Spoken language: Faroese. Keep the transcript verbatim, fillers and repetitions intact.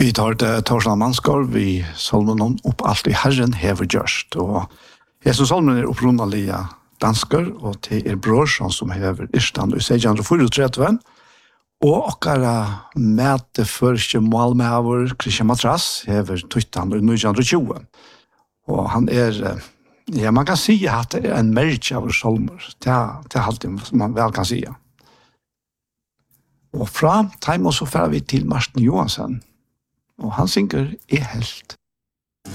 Vi tar det Torsland Manskår, vi salmen om opp alt i Herren hever gjørst. Og Jesus salmen er opprunnelige dansker, og til er brorsan som hever Irstand i seksten trettio. Og okkara mæte første målmæver, Christian Matras, hever tuttan i nitton tjue. Og han er, ja, man kan si at det er en merge av salmer. Det er alltid man vel kan si. Og fra time så fer vi til Marsten Johansen. Og han synger «Er helt».